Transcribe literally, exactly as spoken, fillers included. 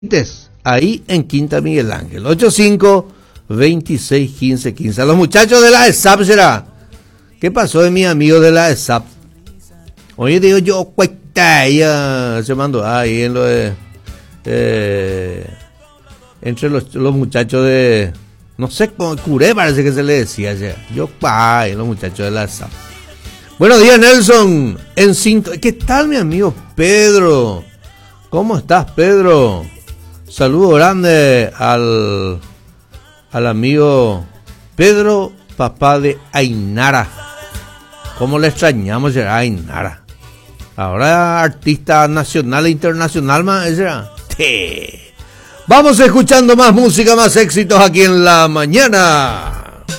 ahí en Quinta Miguel Ángel, ochenta y cinco, veintiséis, quince, quince. A los muchachos de la E S A P será. ¿Qué pasó de mis amigos de la E S A P? Oye, digo yo, cuesta, ella se mandó ahí en lo de, eh, entre los, los muchachos de, no sé, Curé parece que se le decía ya. Yo, pa, los muchachos de la E S A P. Buenos días, Nelson. En cinto, ¿qué tal, mi amigo Pedro? ¿Cómo estás, Pedro? Saludo grande al, al amigo Pedro, papá de Ainara. ¿Cómo le extrañamos a Ainara? Ahora artista nacional e internacional, más será. Vamos escuchando más música, más éxitos aquí en la mañana.